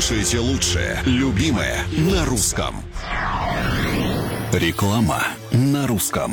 слушаете лучшее, любимое на русском. Реклама на русском.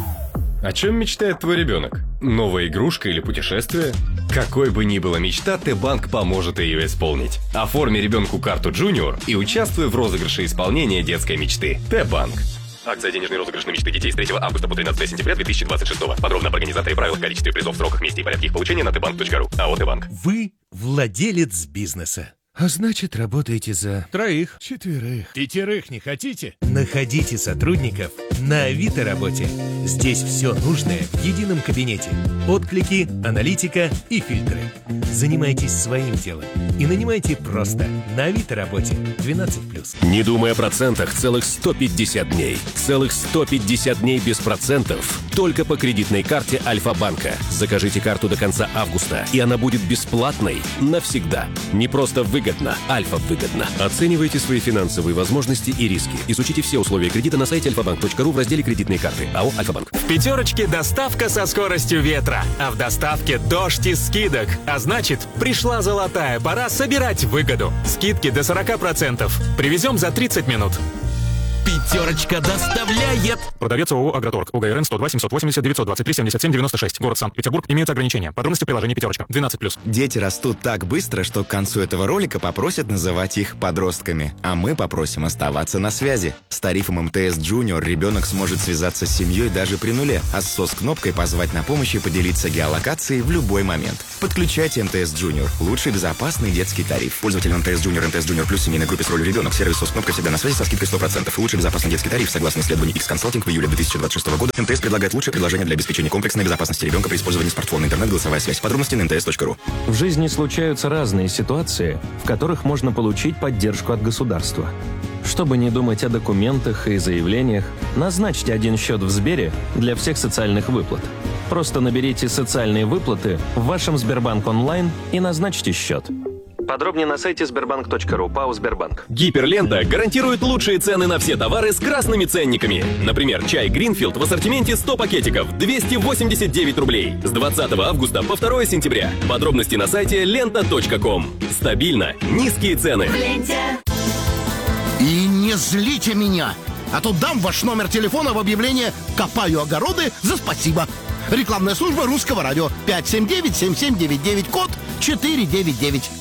О чем мечтает твой ребенок? Новая игрушка или путешествие? Какой бы ни была мечта, Т-банк поможет ее исполнить. Оформи ребенку карту Junior и участвуй в розыгрыше исполнения детской мечты. Т-банк. Акция «Денежный розыгрыш на мечты детей» с 3 августа по 13 сентября 2026. Подробно об организаторе и правилах, количестве призов, сроках, месте и порядке их получения на tbank.ru. АО «Т-банк». Вы владелец бизнеса. А значит, работаете за 3, 4, 5 не хотите? Находите сотрудников на Авито работе. Здесь все нужное в едином кабинете. Отклики, аналитика и фильтры. Занимайтесь своим делом и нанимайте просто на Авито работе 12+. Не думай о процентах целых 150 дней. Целых 150 дней без процентов. Только по кредитной карте Альфа-банка. Закажите карту до конца августа, и она будет бесплатной навсегда. Не просто выгодно, Альфа-выгодно. Оценивайте свои финансовые возможности и риски. Изучите все условия кредита на сайте alfabank.ru в разделе «Кредитные карты». АО «Альфа-банк». В «Пятерочке» доставка со скоростью ветра, а в доставке дождь из скидок. А значит, пришла золотая пора собирать выгоду. Скидки до 40%. Привезем за 30 минут. Пятерочка доставляет. Продавец ООО «Агроторг». УГРН 102 780 923 77 96. Город Санкт-Петербург. Имеются ограничения. Подробности приложения «Пятерочка». 12+. Дети растут так быстро, что к концу этого ролика попросят называть их подростками. А мы попросим оставаться на связи. С тарифом МТС Junior ребенок сможет связаться с семьей даже при нуле, а с СОС-кнопкой позвать на помощь и поделиться геолокацией в любой момент. Подключайте МТС Junior. Лучший безопасный детский тариф. Пользователь МТС Junior, МТС Junior Plus, семейной группе с ролью ребенок. Сервис СОС-кнопка всегда на связи со скидкой 100%. Лучший безопасный детский тариф. Согласно исследованию X-Consulting в июле 2026 года, МТС предлагает лучшее предложение для обеспечения комплексной безопасности ребенка при использовании смартфона, интернет, голосовая связь. Подробности на mts.ru. В жизни случаются разные ситуации, в которых можно получить поддержку от государства. Чтобы не думать о документах и заявлениях, назначьте один счет в Сбере для всех социальных выплат. Просто наберите «Социальные выплаты» в вашем Сбербанк онлайн и назначьте счет. Подробнее на сайте sberbank.ru. ПАО «Сбербанк». Гиперлента гарантирует лучшие цены на все товары с красными ценниками. Например, чай Greenfield в ассортименте 100 пакетиков, 289 рублей. С 20 августа по 2 сентября. Подробности на сайте lenta.com. Стабильно. Низкие цены. И не злите меня, а то дам ваш номер телефона в объявление «Копаю огороды за спасибо». Рекламная служба Русского радио. 579-7799, код 499.